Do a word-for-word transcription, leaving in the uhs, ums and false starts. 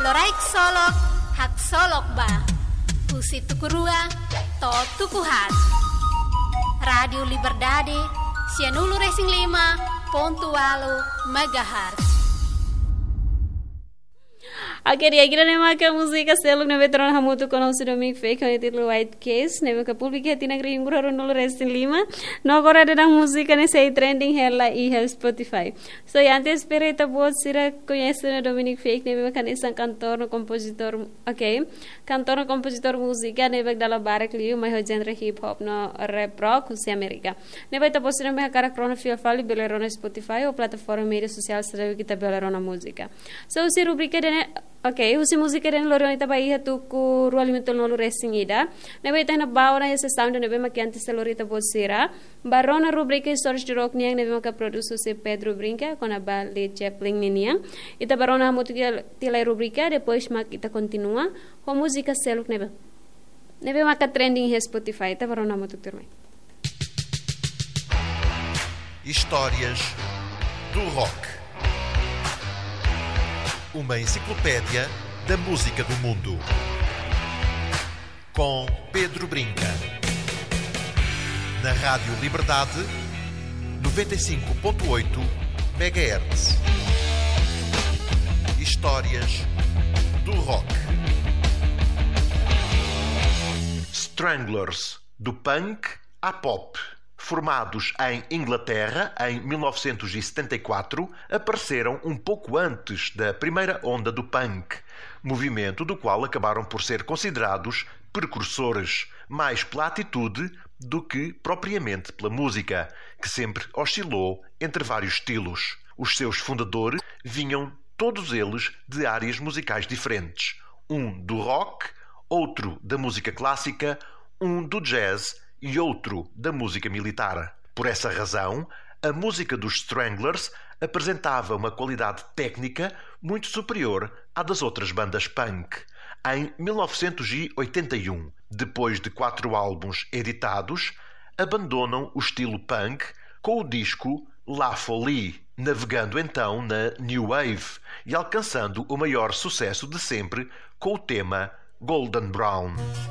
Loraik solok, hak solok ba. Husi tukurua, to tukuhat. Radio Liberdade, Cianulu Racing lima, pontualo, megahertz. Akhirnya kira nema ka musika seluk na veteran hamutu conocido mi fake con título White Case neva ka publica tina gringura ronolo Racing lima no agora de música ne sei trending hela e hel Spotify. So e antes pereta voz sira conhece na Dominic Fake neva ka nesan cantor no compositor, ok, cantor no compositor música neva dalla barak liu mai ho genre hip hop no rap rock usi America. Neva ta posira me cara crona fio fali belerona Spotify o plataforma media social serve kita belerona música. So usi rubrica de ok, usi música den lorion ita bai hatu ku ru alimento no Racing ida. Neba ita na baura esse sound neba ma kianti se lorita bosira. Barona rubrica stories de rock niang neba ka produce se Pedro Brinca com a ba Led Zeppelin niang. Ita barona hamutu tila rubrica depois ma kita continua com música seluk neba. Neba ma ka trending he Spotify ita barona hamutu turmai. Histórias do rock. Uma enciclopédia da música do mundo. Com Pedro Brinca. Na Rádio Liberdade, noventa e cinco ponto oito megahertz. Histórias do rock. Stranglers, do punk à pop. Formados em Inglaterra em mil novecentos e setenta e quatro, apareceram um pouco antes da primeira onda do punk, movimento do qual acabaram por ser considerados precursores, mais pela atitude do que propriamente pela música, que sempre oscilou entre vários estilos. Os seus fundadores vinham todos eles de áreas musicais diferentes, um do rock, outro da música clássica, um do jazz e outro da música militar. Por essa razão, a música dos Stranglers apresentava uma qualidade técnica muito superior à das outras bandas punk. Em mil novecentos e oitenta e um, depois de quatro álbuns editados, abandonam o estilo punk com o disco La Folie, navegando então na New Wave e alcançando o maior sucesso de sempre com o tema Golden Brown.